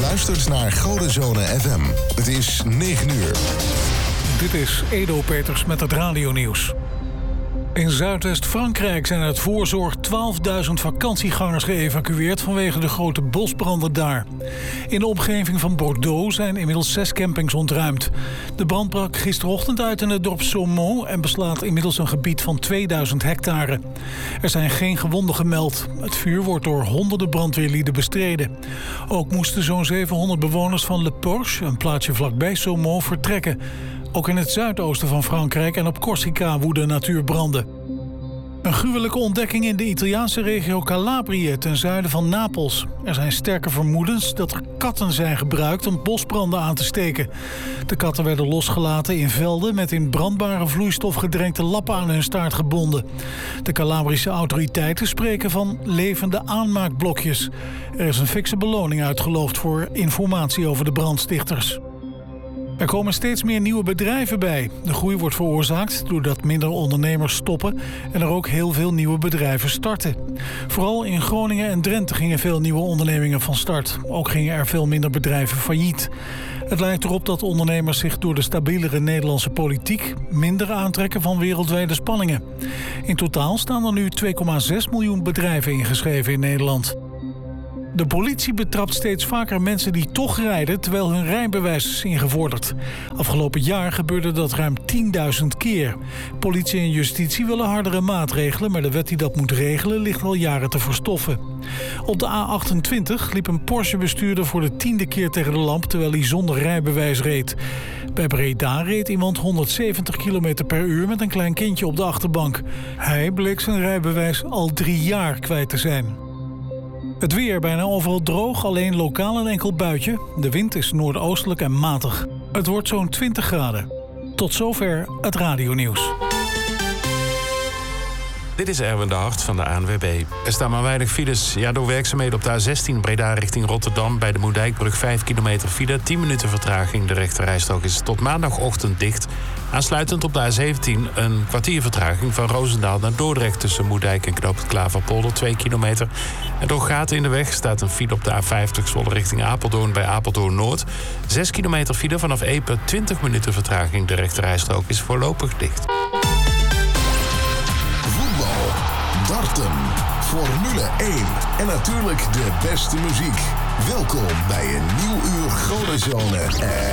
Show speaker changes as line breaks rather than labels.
luistert naar Godenzone FM. Het is 9 uur.
Dit is Edo Peters met het radionieuws. In Zuidwest-Frankrijk zijn uit voorzorg 12.000 vakantiegangers geëvacueerd vanwege de grote bosbranden daar. In de omgeving van Bordeaux zijn inmiddels 6 campings ontruimd. De brand brak gisterochtend uit in het dorp Saumont en beslaat inmiddels een gebied van 2000 hectare. Er zijn geen gewonden gemeld. Het vuur wordt door honderden brandweerlieden bestreden. Ook moesten zo'n 700 bewoners van Le Porche, een plaatsje vlakbij Saumont, vertrekken. Ook in het zuidoosten van Frankrijk en op Corsica woeden natuurbranden. Een gruwelijke ontdekking in de Italiaanse regio Calabrië ten zuiden van Napels. Er zijn sterke vermoedens dat er katten zijn gebruikt om bosbranden aan te steken. De katten werden losgelaten in velden met in brandbare vloeistof gedrenkte lappen aan hun staart gebonden. De Calabrische autoriteiten spreken van levende aanmaakblokjes. Er is een fikse beloning uitgeloofd voor informatie over de brandstichters. Er komen steeds meer nieuwe bedrijven bij. De groei wordt veroorzaakt doordat minder ondernemers stoppen en er ook heel veel nieuwe bedrijven starten. Vooral in Groningen en Drenthe gingen veel nieuwe ondernemingen van start. Ook gingen er veel minder bedrijven failliet. Het lijkt erop dat ondernemers zich door de stabielere Nederlandse politiek minder aantrekken van wereldwijde spanningen. In totaal staan er nu 2,6 miljoen bedrijven ingeschreven in Nederland. De politie betrapt steeds vaker mensen die toch rijden terwijl hun rijbewijs is ingevorderd. Afgelopen jaar gebeurde dat ruim 10.000 keer. Politie en justitie willen hardere maatregelen, maar de wet die dat moet regelen ligt al jaren te verstoffen. Op de A28 liep een Porsche-bestuurder voor de 10e keer tegen de lamp terwijl hij zonder rijbewijs reed. Bij Breda reed iemand 170 km per uur met een klein kindje op de achterbank. Hij bleek zijn rijbewijs al 3 jaar kwijt te zijn. Het weer bijna overal droog, alleen lokaal een enkel buitje. De wind is noordoostelijk en matig. Het wordt zo'n 20 graden. Tot zover het radionieuws.
Dit is Erwin de Hart van de ANWB. Er staan maar weinig files. Door werkzaamheden op de A16 Breda richting Rotterdam. Bij de Moerdijkbrug 5 kilometer file, 10 minuten vertraging. De rechterrijstrook is tot maandagochtend dicht. Aansluitend op de A17 een kwartier vertraging van Roosendaal naar Dordrecht tussen Moerdijk en Knoop het Klaverpolder 2 kilometer. En door gaten in de weg staat een file op de A50 Zwolle richting Apeldoorn bij Apeldoorn Noord. 6 kilometer file vanaf Epe, 20 minuten vertraging. De rechterrijstrook is voorlopig dicht.
Voetbal, darten, Formule 1 en natuurlijk de beste muziek. Welkom bij een nieuw uur Godenzone.